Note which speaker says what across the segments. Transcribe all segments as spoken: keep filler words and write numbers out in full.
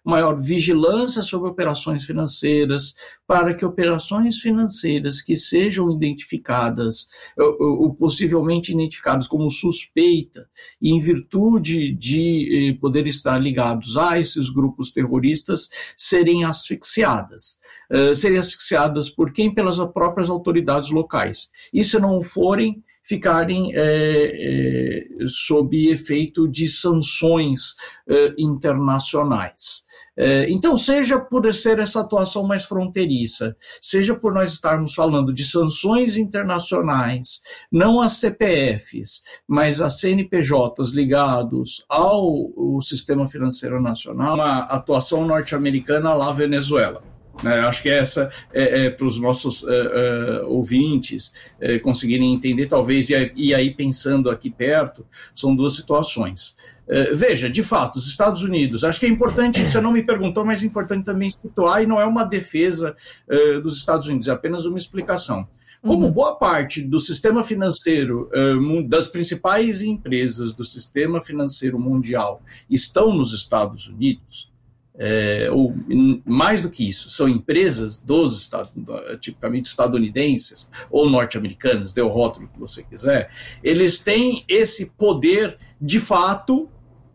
Speaker 1: maior vigilância sobre operações financeiras, para que operações financeiras que sejam identificadas, ou, ou possivelmente identificadas como suspeita, e em virtude de eh, poder estar ligados a esses grupos terroristas, serem asfixiadas. Uh, serem asfixiadas por quem? Pelas próprias autoridades locais. E se não forem, ficarem é, é, sob efeito de sanções é, internacionais. É, então, seja por ser essa atuação mais fronteiriça, seja por nós estarmos falando de sanções internacionais, não a C P Fs, mas a C N P Js ligados ao, ao sistema financeiro nacional, uma atuação norte-americana lá Venezuela. É, acho que essa é, é para os nossos é, é, ouvintes é, conseguirem entender, talvez, e, e aí pensando aqui perto, são duas situações. É, veja, de fato, os Estados Unidos, acho que é importante, você não me perguntou, mas é importante também situar, e não é uma defesa é, dos Estados Unidos, é apenas uma explicação. Como uhum. boa parte do sistema financeiro, é, das principais empresas do sistema financeiro mundial estão nos Estados Unidos, É, ou mais do que isso, são empresas dos Estados, tipicamente estadunidenses ou norte-americanas, dê o rótulo que você quiser, eles têm esse poder de fato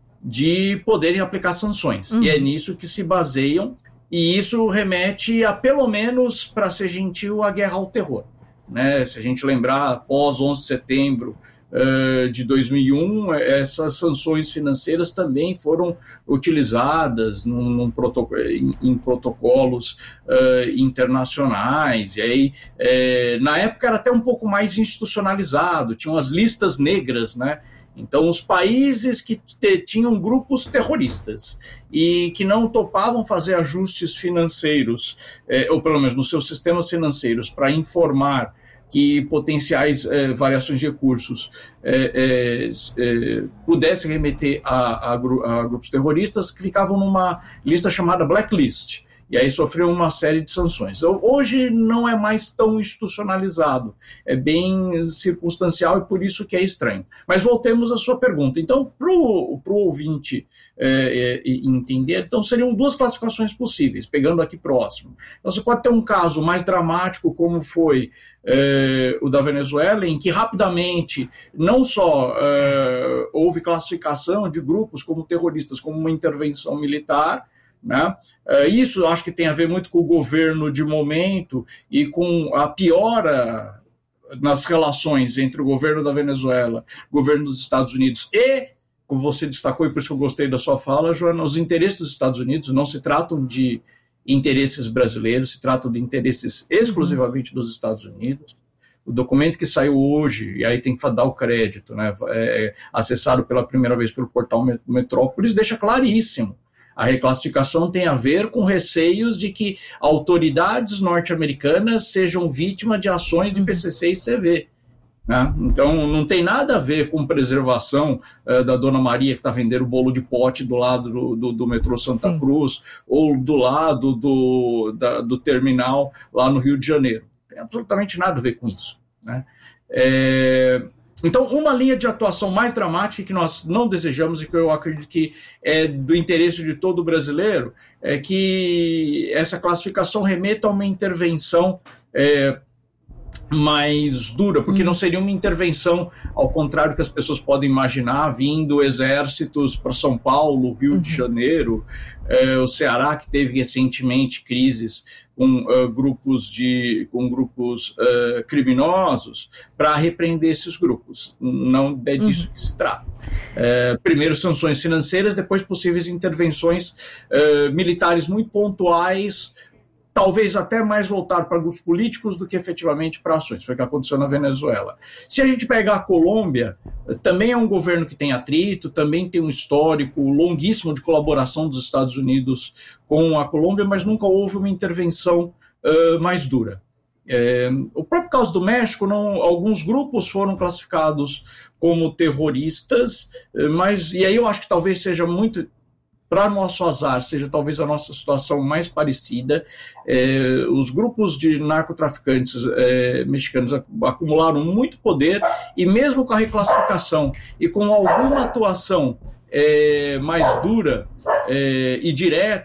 Speaker 1: de poderem aplicar sanções, uhum. e é nisso que se baseiam, e isso remete a, pelo menos, para ser gentil, a guerra ao terror, né? Se a gente lembrar, após onze de setembro Uh, de dois mil e um, essas sanções financeiras também foram utilizadas num, num protocolo, em, em protocolos uh, internacionais, e aí, eh, na época era até um pouco mais institucionalizado, tinham as listas negras, né? Então, os países que te, tinham grupos terroristas e que não topavam fazer ajustes financeiros, eh, ou pelo menos nos seus sistemas financeiros, para informar que potenciais eh, variações de recursos eh, eh, eh, pudessem remeter a, a, gru- a grupos terroristas, que ficavam numa lista chamada blacklist, e aí sofreu uma série de sanções. Hoje não é mais tão institucionalizado, é bem circunstancial e por isso que é estranho. Mas voltemos à sua pergunta. Então, para o ouvinte é, é, entender, então seriam duas classificações possíveis, pegando aqui próximo. Então, você pode ter um caso mais dramático, como foi é, o da Venezuela, em que rapidamente não só é, houve classificação de grupos como terroristas, como uma intervenção militar, né? Isso acho que tem a ver muito com o governo de momento e com a piora nas relações entre o governo da Venezuela, o governo dos Estados Unidos e, como você destacou, e por isso que eu gostei da sua fala, Joana, os interesses dos Estados Unidos não se tratam de interesses brasileiros, se tratam de interesses exclusivamente dos Estados Unidos. O documento que saiu hoje, e aí tem que dar o crédito, né, é, acessado pela primeira vez pelo portal Metrópolis, deixa claríssimo. A reclassificação tem a ver com receios de que autoridades norte-americanas sejam vítimas de ações de P C C e C V. Né? Então, não tem nada a ver com preservação uh, da Dona Maria, que está vendendo bolo de pote do lado do, do, do metrô Santa Sim. Cruz, ou do lado do, da, do terminal lá no Rio de Janeiro. Não tem absolutamente nada a ver com isso. Né? É... Então, uma linha de atuação mais dramática que nós não desejamos e que eu acredito que é do interesse de todo brasileiro é que essa classificação remeta a uma intervenção é, mais dura, porque não seria uma intervenção, ao contrário que as pessoas podem imaginar, vindo exércitos para São Paulo, Rio uhum. de Janeiro, é, o Ceará, que teve recentemente crises com uh, grupos, de, com grupos uh, criminosos, para repreender esses grupos. Não é disso uhum. que se trata. É, primeiro sanções financeiras, depois possíveis intervenções uh, militares muito pontuais, talvez até mais voltar para grupos políticos do que efetivamente para ações. Foi o que aconteceu na Venezuela. Se a gente pegar a Colômbia, também é um governo que tem atrito, também tem um histórico longuíssimo de colaboração dos Estados Unidos com a Colômbia, mas nunca houve uma intervenção uh, mais dura. É, o próprio caso do México, não, alguns grupos foram classificados como terroristas, mas, e aí eu acho que talvez seja muito... Para nosso azar, seja talvez a nossa situação mais parecida, é, os grupos de narcotraficantes é, mexicanos acumularam muito poder e mesmo com a reclassificação e com alguma atuação é, mais dura é, e direta,